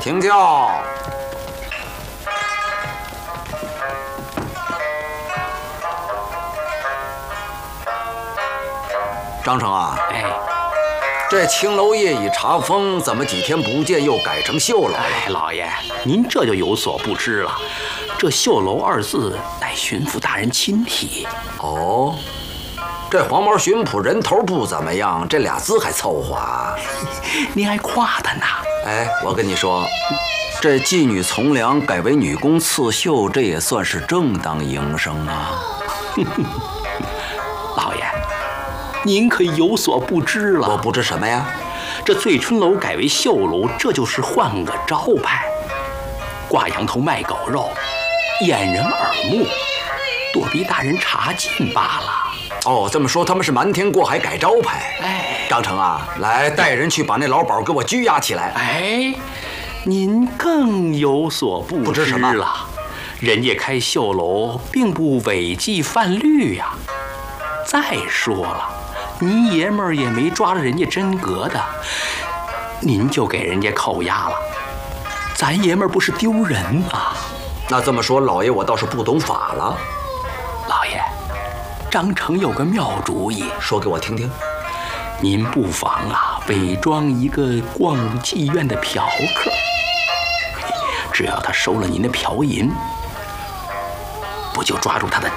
停轿。张成啊， 哎， 这青楼夜已查封，怎么几天不见又改成绣楼了？ 哎，老爷，您这就有所不知了。这绣楼二字乃巡抚大人亲题。 哦，这黄毛巡捕人头不怎么样，这俩字还凑合啊。 您还夸他呢？ 哎，我跟你说，这妓女从良改为女工刺绣，这也算是正当营生啊。 老爷，您可有所不知了。 我不知什么呀？ 这醉春楼改为绣楼，这就是换个招牌，挂羊头卖狗肉，掩人耳目，躲避大人查禁罢了。 哦，这么说他们是瞒天过海改招牌。 哎， 张成啊，来带人去把那老鸨给我拘押起来。 哎，您更有所不知什么了。人家开绣楼并不违纪犯律呀。再说了，您爷们儿也没抓着人家真格的，您就给人家扣押了，咱爷们儿不是丢人啊？ 那这么说，老爷我倒是不懂法了。 老爷，张成有个妙主意， 说给我听听。 您不妨啊，伪装一个逛妓院的嫖客，只要他收了您的嫖银，不就抓住他的